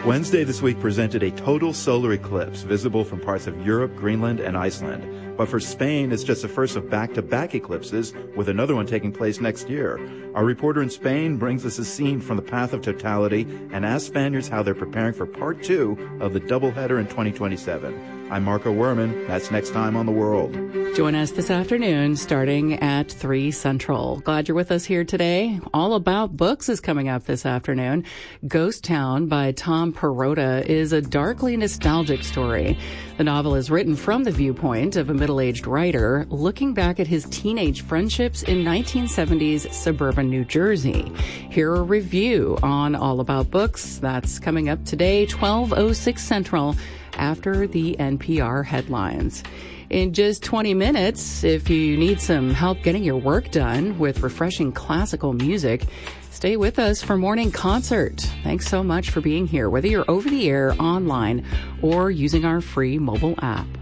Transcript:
Wednesday this week presented a total solar eclipse visible from parts of Europe, Greenland, and Iceland. But for Spain, it's just the first of back-to-back eclipses, with another one taking place next year. Our reporter in Spain brings us a scene from the path of totality and asks Spaniards how they're preparing for part 2 of the doubleheader in 2027. I'm Marco Werman. That's next time on The World. Join us this afternoon starting at 3 Central. Glad you're with us here today. All About Books is coming up this afternoon. Ghost Town by Tom Perrotta is a darkly nostalgic story. The novel is written from the viewpoint of a middle-aged writer looking back at his teenage friendships in 1970s suburban New Jersey. Here a review on All About Books. That's coming up today, 12:06 Central, after the NPR headlines. In just 20 minutes, if you need some help getting your work done with refreshing classical music, stay with us for Morning Concert. Thanks so much for being here, whether you're over the air, online, or using our free mobile app.